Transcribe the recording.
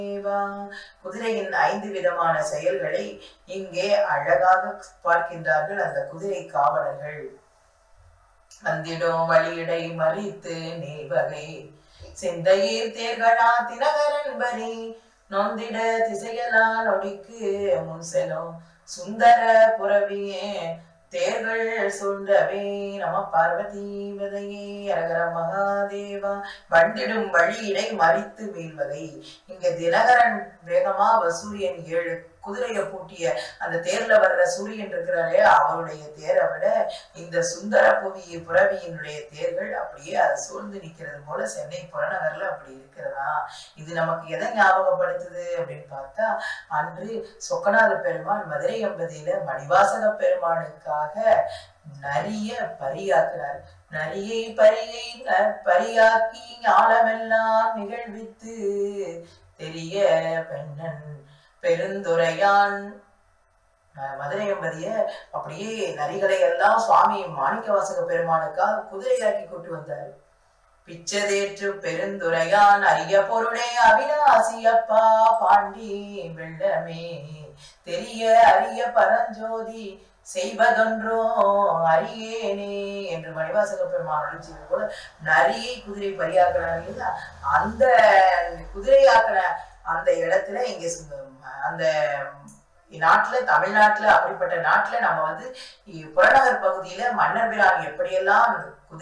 குதிரையின் 5 விதமான செயல்களை இங்கே அழகாக பார்க்கின்றார்கள் அந்த குதிரை காவலர்கள். வந்திடும் வழியிடை மறித்து நீவகை சிந்தையீர் தேர்களா தினகரன்பரி நொந்திட திசையலா நொடிக்கு முன் செலும் சுந்தர புறவியே தேர்கள் சுண்டவே நம பார்வதி வதையே அரகர மகாதேவா. வண்டிடும் வழியிடை மறித்து வீழ்வதை, இங்க தினகரன் வேகமா சூரியன் 7 குதிரையை பூட்டிய அந்த தேர்ல வர்ற சூரியன் இருக்கிறாரே அவருடைய தேரை விட இந்த சுந்தர புறவியினுடைய தேர்கள் அப்படியே அதை சூழ்ந்து நிக்கிறது போல சென்னை புறநகர்ல அப்படி இருக்கிறதா. இது நமக்கு எதை ஞாபகப்படுத்துது அப்படின்னு பார்த்தா, அன்று சொக்கநாத பெருமான் மதுரை எம்பதியில மணிவாசக பெருமானுக்காக நிறைய பரியாக்குறார். நரியை பரியை பரியாக்கி ஞானமெல்லாம் நிகழ்வித்து தெரிய பெண்ணன் பெருந்துரையான் மதுரை எம்பதிய அப்படியே நரிகளை எல்லாம் சுவாமி மாணிக்கவாசக பெருமானுக்காக குதிரையாக்கி கொண்டு வந்தார். பிச்சதேற்று பெருந்துரையான் அரிய பொருளே அவினாசியப்பா பாண்டி வெள்ளமே தெரிய அரிய பரஞ்சோதி செய்வதொன்றோ அரியேனே என்று மணிவாசக பெருமான் அழிச்சது போல நரியை குதிரை பரியாக்குறாங்க. அந்த குதிரையாக்கின அந்த இடத்துல இங்க அந்த நாட்டுல தமிழ்நாட்டுல அப்படிப்பட்ட நாட்டுல நம்ம புறநகர் பகுதியில மன்னர் பிரான் எப்படியெல்லாம்